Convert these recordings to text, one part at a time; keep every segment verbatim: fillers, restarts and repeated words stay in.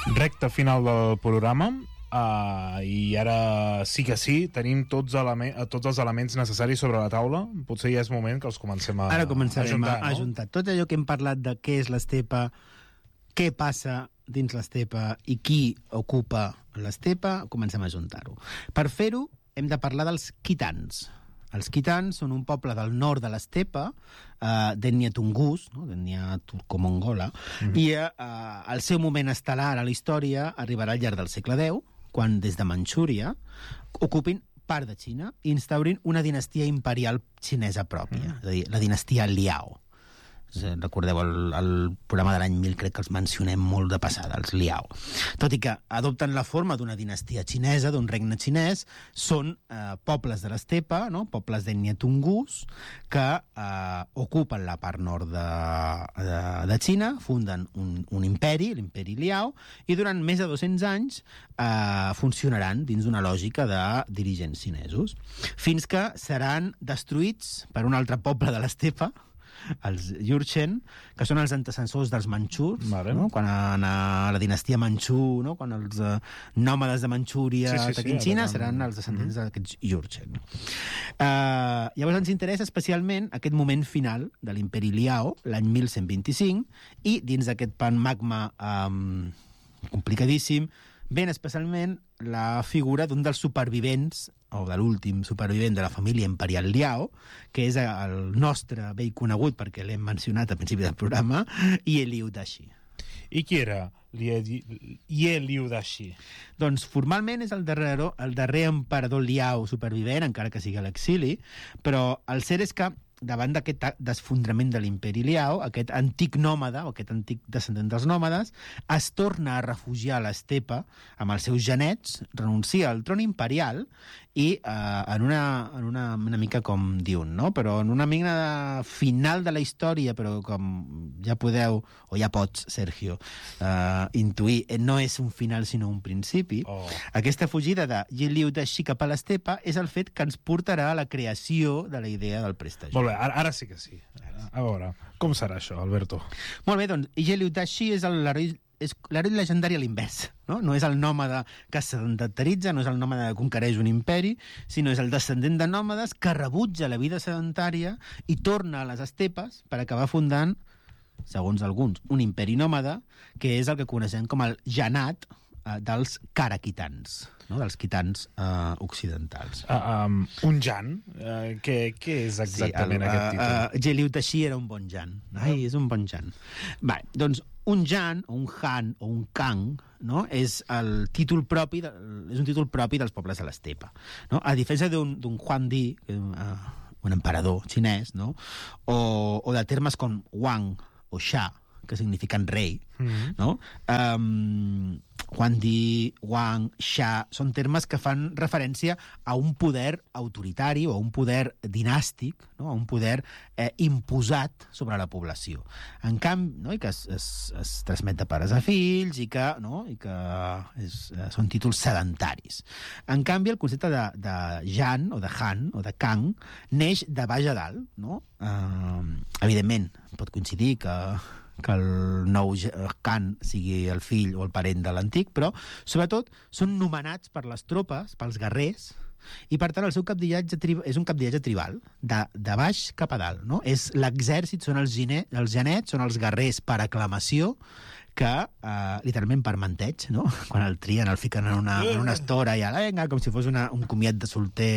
Recte final del programa. Uh, i ara sí que sí, tenim tots, eleme- tots els elements necessaris sobre la taula. Potser ja és moment que els comencem a, Ara començarem a ajuntar, a, a ajuntar tot allò que hem parlat de què és l'estepa, què passa dins l'estepa i qui ocupa l'estepa, comencem a ajuntar-ho. Per fer-ho hem de parlar dels quitans. Els quitans són un poble del nord de l'estepa, eh, d'ètnia tungus, no? d'ètnia turcomongola, mm. i eh, el seu moment estel·lar a la història arribarà al llarg del segle deu, quan des de Manxúria ocupin part de Xina i instaurin una dinastia imperial xinesa pròpia, mm. és a dir, la dinastia Liao. Recordeu el, el programa de l'any mil, crec que els mencionem molt de passada, els Liao. Tot i que adopten la forma d'una dinastia xinesa, d'un regne xinès, són eh, pobles de l'estepa, no? Pobles d'ètnia tungus, que eh, ocupen la part nord de, de, de Xina, funden un, un imperi, l'imperi Liao, i durant més de dos-cents anys eh, funcionaran dins d'una lògica de dirigents xinesos, fins que seran destruïts per un altre poble de l'estepa, els Jurchen, que són els antecessors dels manxurs, vale. no? Quan a, a la dinastia manxú, no? Quan els uh, nòmades de Manxúria sí, sí, ataquin sí, Xina, seran els descendents mm-hmm. d'aquests Jurchen. Uh, llavors ens interessa especialment aquest moment final de l'imperi Liao, l'any mil cent vint-i-cinc, i dins d'aquest pan magma um, complicadíssim, ben especialment la figura d'un dels supervivents, o de l'últim supervivent de la família imperial Liao, que és el nostre vell conegut, perquè l'hem mencionat al principi del programa, Ye Liu Daxi. I qui era Ye Liu Daxi? Doncs formalment és el darrer, el darrer emperador Liao supervivent, encara que sigui a l'exili, però el cert és que davant d'aquest desfondrament de l'imperi Liao, aquest antic nòmada, o aquest antic descendent dels nòmades, es torna a refugiar a l'estepa amb els seus genets, renuncia al tron imperial i eh, en, una, en una, una mica com diuen, no? Però en una mica de final de la història, però com ja podeu, o ja pots, Sergio, eh, intuir, no és un final sinó un principi. Oh. Aquesta fugida de Ye Liu Daxi cap a l'estepa és el fet que ens portarà a la creació de la idea del prestigi. Molt bé, ara, ara sí que sí. A veure, com serà això, Alberto? Molt bé, doncs, Ye Liu Daxi és l'heroi és l'heroi legendari a l'invers, no? No és el nòmada que es sedentaritza, no és el nòmada que conquereix un imperi, sinó és el descendent de nòmades que rebutja la vida sedentària i torna a les estepes per acabar fundant, segons alguns, un imperi nòmada, que és el que coneixem com el janat eh, dels caraquitans, no? Dels quitans eh, occidentals. Uh, um, un jan? Uh, què, què és exactament sí, el, aquest títol? Uh, uh, Ye Liu Daxi era un bon jan. Ai, és un bon jan. Bé, doncs un jan, o un han, o un kang, no? és el títol propi de, és un títol propi dels pobles de l'estepa. No? A diferència d'un Huang Di, uh, un emperador xinès, no? o, o de termes com Wang o Xia, que signifiquen rei, mm-hmm. no? Um, Huang Di, Wang, Xia, són termes que fan referència a un poder autoritari o a un poder dinàstic, no? A un poder eh, imposat sobre la població. En canvi, no? I que es, es, es transmet de pares a fills i que, no? I que és, eh, són títols sedentaris. En canvi, el concepte de, de Jan o de Han o de Kang neix de baix a dalt, no? Uh, evidentment, pot coincidir que que el nou Khan sigui el fill o el parent de l'antic, però, sobretot, són nomenats per les tropes, pels guerrers, i, per tant, el seu capdillatge és un capdillatge tribal, de, de baix cap a dalt, no? És l'exèrcit, són els, gine, els genets, són els guerrers per aclamació, que, eh, literalment per manteig, no? Quan el trien, el fiquen en una, en una estora i ara, venga, com si fos una, un comiat de solter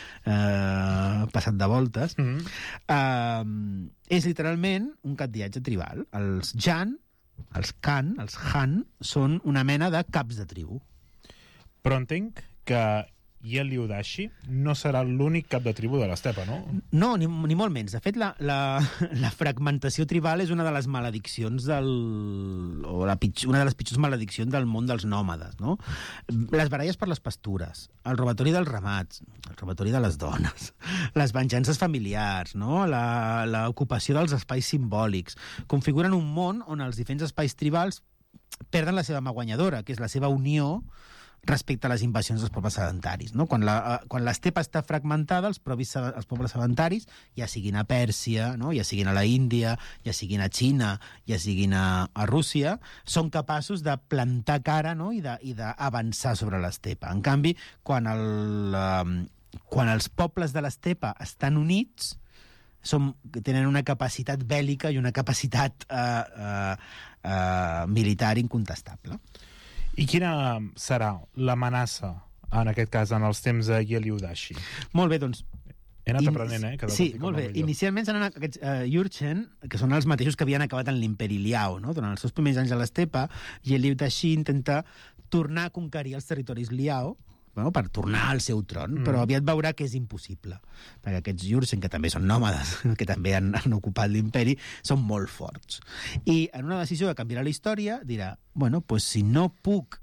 eh, passat de voltes. Mm-hmm. Eh, és literalment un capdillatge tribal. Els Jan, els Khan, els Han, són una mena de caps de tribu. Però entenc que Ye Liu Daxi no serà l'únic cap de tribu de l'estepa, no? No, ni, ni molt menys. De fet, la, la, la fragmentació tribal és una de les malediccions del... o la pitjor, una de les pitjors malediccions del món dels nòmades, no? Les baralles per les pastures, el robatori dels ramats, el robatori de les dones, les venjances familiars, no? L'ocupació dels espais simbòlics, configuren un món on els diferents espais tribals perden la seva mà guanyadora, que és la seva unió respecte a les invasions dels pobles sedentaris. No? Quan, la, quan l'estepa està fragmentada, els, propis, els pobles sedentaris, ja siguin a Pèrsia, no? ja siguin a la Índia, ja siguin a Xina, ja siguin a, a Rússia, són capaços de plantar cara, no? i d'avançar sobre l'estepa. En canvi, quan, el, eh, quan els pobles de l'estepa estan units, som, tenen una capacitat bèl·lica i una capacitat eh, eh, eh, militar incontestable. I quina serà l'amenaça, en aquest cas, en els temps de Yeliudashi? Molt bé, doncs... He anat aprenent, eh? Cada sí, molt bé. Inicialment seran aquests uh, Jurchen, que són els mateixos que havien acabat en l'imperi Liao, no? Durant els seus primers anys a l'estepa, Yeliudashi intenta tornar a conquerir els territoris Liao, bueno, per tornar al seu tron, mm. però aviat veurà que és impossible, perquè aquests Jurchen, que també són nòmades, que també han, han ocupat l'imperi, són molt forts. I en una decisió que canviarà la història, dirà, bueno, pues si no puc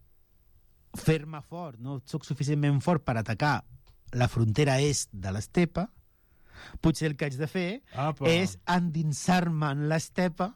fer-me fort, no soc suficientment fort per atacar la frontera est de l'estepa, potser el que haig de fer Apa. és endinsar-me en l'estepa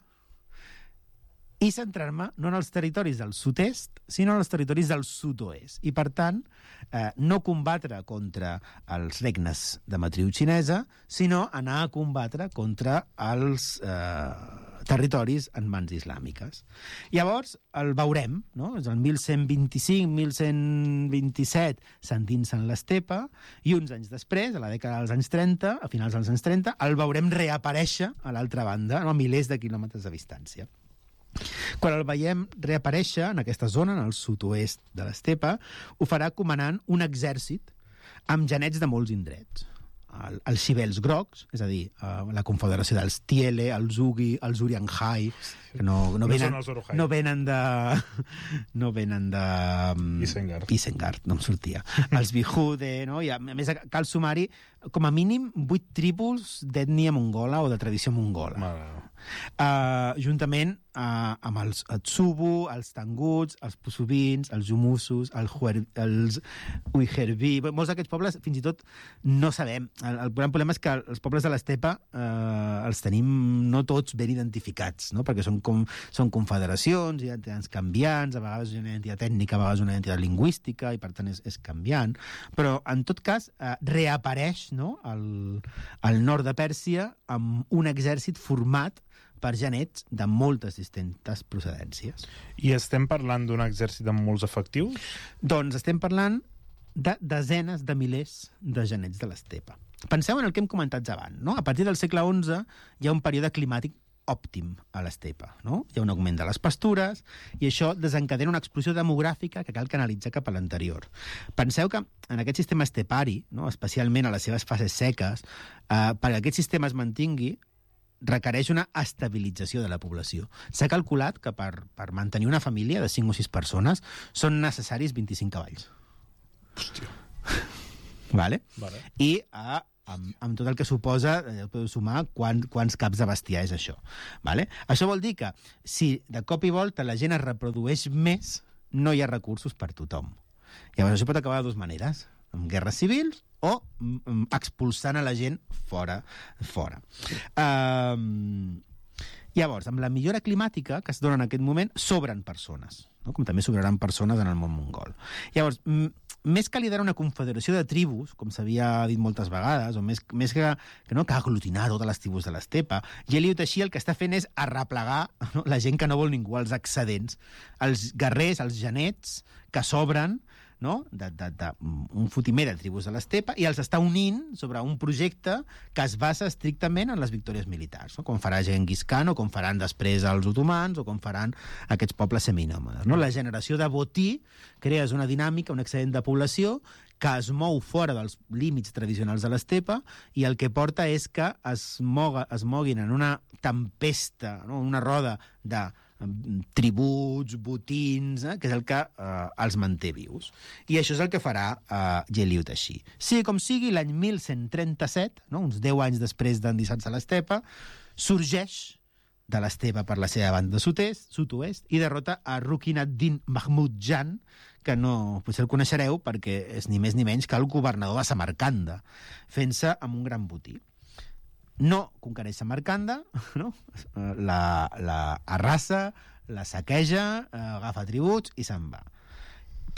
i centrar-me no en els territoris del sud-est, sinó en els territoris del sud-oest. I, per tant, eh, no combatre contra els regnes de matriu xinesa, sinó anar a combatre contra els eh, territoris en mans islàmiques. Llavors, el veurem, no? És el mil cent vint-i-cinc mil cent vint-i-set s'endinsa en l'estepa, i uns anys després, a la dècada dels anys trenta, a finals dels anys trenta, el veurem reaparèixer a l'altra banda, no? A milers de quilòmetres de distància. Quan el veiem reaparèixer en aquesta zona, en el sud-oest de l'estepa, ho farà comanant un exèrcit amb genets de molts indrets. El, els xibels grocs, és a dir, uh, la confederació dels Tiele, els Ugi, els Urianhai, que no, no, venen, no, no venen de... no venen de... Um, Isengard. Isengard, no em sortia. Els Bihude, no? I a, a més cal sumar-hi com a mínim vuit tribus d'ètnia mongola o de tradició mongola. Uh, juntament uh, amb els Tsubu, els Tanguts, els Pusubins, els Jumusus, els, Huer, els Uiherbi. Molts d'aquests pobles, fins i tot, no sabem. El, el gran problema és que els pobles de l'estepa uh, els tenim no tots ben identificats, no? Perquè són, com, són confederacions, hi ha entitats canviants, a vegades una entitat ètnica, a vegades una entitat lingüística, i per tant és, és canviant. Però, en tot cas, uh, reapareix, no? al, al nord de Pèrsia amb un exèrcit format per genets de moltes distintes procedències. I estem parlant d'un exèrcit amb molts efectius? Doncs estem parlant de desenes de milers de genets de l'estepa. Penseu en el que hem comentat abans, no? A partir del segle onze hi ha un període climàtic òptim a l'estepa, no? Hi ha un augment de les pastures i això desencadena una explosió demogràfica que cal canalitzar cap a l'anterior. Penseu que en aquest sistema estepari, no? Especialment a les seves fases seques, eh, perquè aquest sistema es mantingui, requereix una estabilització de la població. S'ha calculat que per, per mantenir una família de cinc o sis persones són necessaris vint-i-cinc cavalls. Hòstia. Vale? Vale. I a, amb, amb tot el que suposa, eh, podeu sumar quan, quants caps de bestiar és això. Vale? Això vol dir que si de cop i volta la gent es reprodueix més, no hi ha recursos per tothom. Llavors això pot acabar de dues maneres, amb guerres civils o mm, expulsant a la gent fora. fora. Um, llavors, amb la millora climàtica que es dona en aquest moment, sobren persones, no? Com també sobraran persones en el món mongol. Llavors, més que liderar una confederació de tribus, com s'havia dit moltes vegades, o més, més que, que, no, que aglutinar totes les tribus de l'estepa, Yeliudashi el que està fent és arreplegar, no, la gent que no vol ningú, els excedents, els guerrers, els genets que sobren, no? de, de, de, un fotimer de tribus de l'estepa, i els està unint sobre un projecte que es basa estrictament en les victòries militars, no? Com farà Genghis Khan, o com faran després els otomans, o com faran aquests pobles seminòmades. No? La generació de botí crees una dinàmica, un excedent de població que es mou fora dels límits tradicionals de l'estepa, i el que porta és que es, moga, es moguin en una tempesta, no? Una roda de tributs, botins, eh, que és el que eh, els manté vius. I això és el que farà eh, Yeliudashi. Sigui com sigui, l'any mil cent trenta-set, no, uns deu anys després d'endissar-se a l'estepa, sorgeix de l'estepa per la seva banda de sud-est, sud-oest, i derrota a Rukin ad-Din Mahmud Jan, que no, potser el coneixereu perquè és ni més ni menys que el governador de Samarcanda, fent-se amb un gran botí. No conquereix Samarcanda, no? la, la arrasa, la saqueja, agafa tributs i se'n va. Però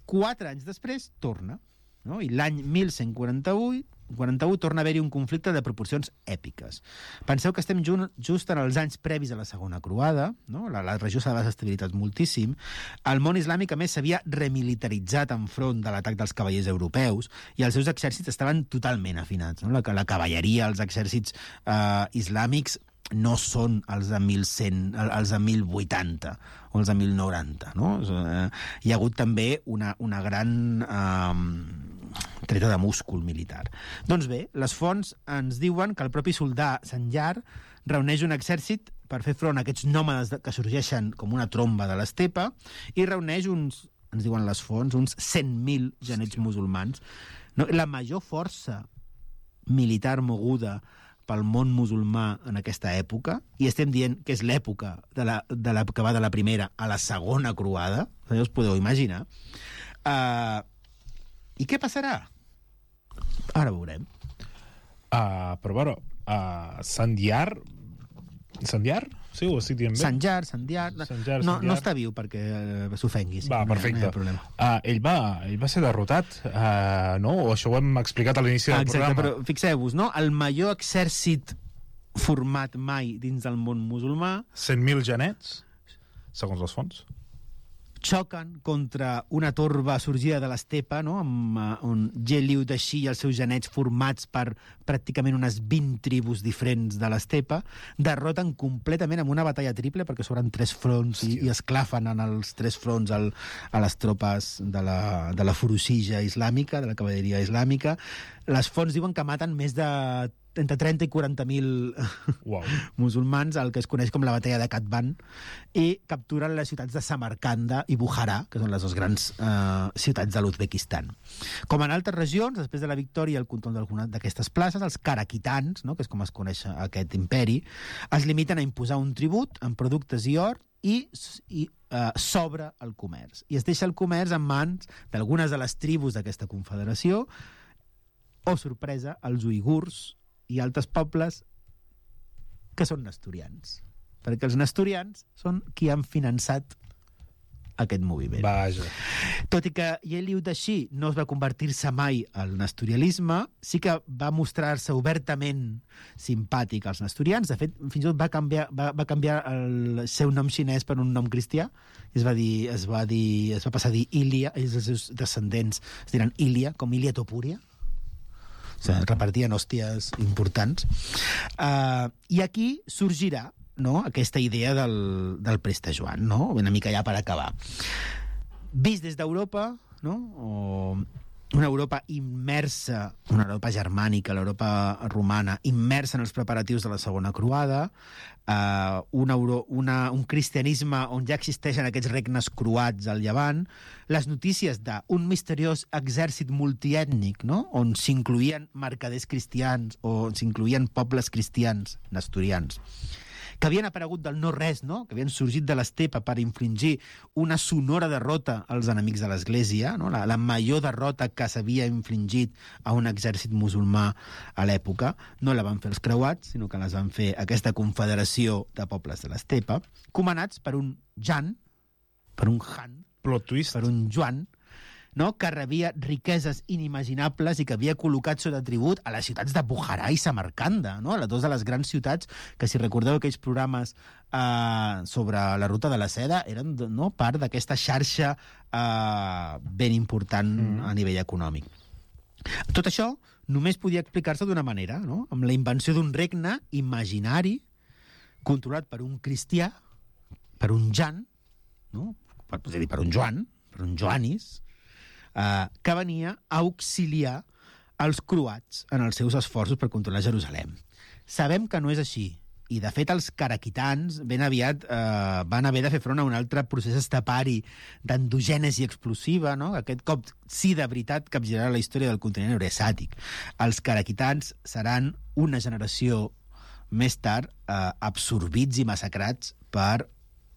Quatre anys després, torna. No? I l'any mil cent quaranta-u, quaranta-u torna a haver-hi un conflicte de proporcions èpiques. Penseu que estem just, just en els anys previs a la segona croada, no? la, la regió s'ha desestabilitzat moltíssim, el món islàmic, a més, s'havia remilitaritzat enfront de l'atac dels cavallers europeus i els seus exèrcits estaven totalment afinats. No? La, la cavalleria, els exèrcits eh, islàmics no són els de mil cent, els de mil vuitanta o els de mil noranta. No? Hi ha hagut també una, una gran eh, treta de múscul militar. Doncs bé, les fonts ens diuen que el propi soldà Sanjar reuneix un exèrcit per fer front a aquests nòmades que sorgeixen com una tromba de l'estepa i reuneix uns, ens diuen les fonts, uns cent mil genets musulmans. No? La major força militar moguda pel món musulmà en aquesta època, i estem dient que és l'època de la, de la, que va de la primera a la segona croada, ja us podeu imaginar. Uh, I què passarà? Ara veurem. Uh, però, bueno, uh, Sandiar... Sandiar? Sí, ho estic dient bé? Sanjar, Sandiar... Sanjar, no, Sandiar. no està viu perquè uh, s'ofengui. Sí, Va, perfecte. No, no hi ha problema. Uh, ell, va, ell va ser derrotat, uh, no? O això ho hem explicat a l'inici del Exacte, programa. però fixeu-vos, no? El major exèrcit format mai dins del món musulmà cent mil genets, segons les fonts. xoquen contra una torba sorgida de l'estepa, no? amb uh, un Geliu d'Així i els seus genets formats per pràcticament unes vint tribus diferents de l'estepa, derroten completament amb una batalla triple, perquè s'obren tres fronts i, i esclafen en els tres fronts el, a les tropes de la, de la Furusija islàmica, de la cavalleria islàmica. Les fonts diuen que maten més de entre trenta i quaranta mil wow. musulmans, el que es coneix com la batalla de Katban, i capturen les ciutats de Samarcanda i Bukharà, que són les dues grans eh, ciutats de l'Uzbekistan. Com en altres regions, després de la victòria i el control d'alguna d'aquestes places, els karaquitans, no, que és com es coneix aquest imperi, es limiten a imposar un tribut en productes i or i, i eh, s'obre el comerç. I es deixa el comerç en mans d'algunes de les tribus d'aquesta confederació, o, sorpresa, els uigurs i altres pobles que són nestorians. Perquè els nestorians són qui han finançat aquest moviment. Vaja. Tot i que Geliu d'Així no es va convertir-se mai al nestorianisme, sí que va mostrar-se obertament simpàtic als nestorians. De fet, fins i tot va canviar, va, va canviar el seu nom xinès per un nom cristià. Es va dir, es va dir, es va passar a dir Ilia, ells, els seus descendents es diran Ilia, com Ilia Topúria. O sigui, repartien hòsties importants. Uh, I aquí sorgirà, no?, aquesta idea del, del Preste Joan, no?, una mica ja per acabar. Vist des d'Europa, no?, o una Europa immersa, una Europa germànica, l'Europa romana, immersa en els preparatius de la segona croada, uh, una Euro, una, un cristianisme on ja existeixen aquests regnes croats al Llevant, les notícies d'un misteriós exèrcit multiètnic, no?, on s'incloïen mercaders cristians o on s'incloïen pobles cristians nestorians, que havien aparegut del no-res, no?, que havien sorgit de l'estepa per infligir una sonora derrota als enemics de l'Església, no?, la, la major derrota que s'havia infligit a un exèrcit musulmà a l'època. No la van fer els creuats, sinó que les van fer aquesta confederació de pobles de l'estepa, comandats per un Jan, per un Han, Plot twist. per un Joan, no?, que rebia riqueses inimaginables i que havia col·locat sota tribut a les ciutats de Bukharà i Samarcanda, no?, a les dues de les grans ciutats que, si recordeu aquells programes eh, sobre la ruta de la seda, eren, no?, part d'aquesta xarxa eh, ben important mm. a nivell econòmic. Tot això només podia explicar-se d'una manera, no?, amb la invenció d'un regne imaginari controlat per un cristià, per un Jan, no?, per, és a dir, per un Joan, per un Joanis, Uh, que venia a auxiliar els croats en els seus esforços per controlar Jerusalem. Sabem que no és així, i de fet els karaquitans ben aviat uh, van haver de fer front a un altre procés estepari d'endogènesi explosiva, no?, aquest cop sí de veritat capgirarà la història del continent eurasiàtic. Els karaquitans seran una generació més tard uh, absorbits i massacrats per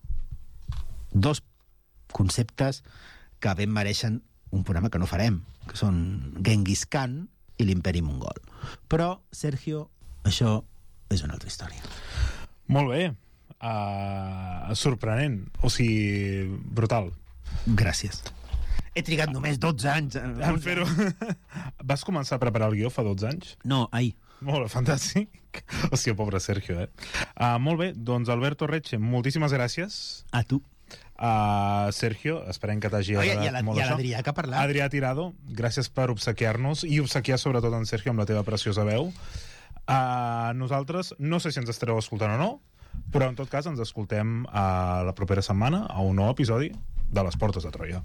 dos conceptes que ben mereixen un programa que no farem, que són Genghis Khan i l'imperi mongol. Però, Sergio, això és una altra història. Molt bé. Uh, sorprenent. O sigui, brutal. Gràcies. He trigat només dotze anys. En fer-ho. Vas començar a preparar el guió fa dotze anys? No, ahir. Molt bé, fantàstic. Hòstia, pobre Sergio, eh? Uh, molt bé, doncs Alberto Reche, moltíssimes gràcies. A tu. Uh, Sergio, esperem que t'hagi agradat I a molt això. l'Adrià que ha parlat. Adrià Tirado, gràcies per obsequiar-nos i obsequiar sobretot en Sergio amb la teva preciosa veu. Uh, nosaltres, no sé si ens estareu escoltant o no, però en tot cas ens escoltem uh, la propera setmana a un nou episodi de Les Portes de Troia.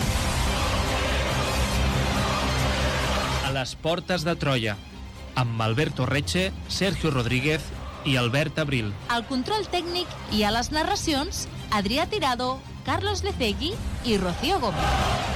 A les Portes de Troia, amb Alberto Reche, Sergio Rodríguez i Albert Abril. Al control tècnic i a les narracions, Adrià Tirado, Carlos Lecegui i Rocío Gómez.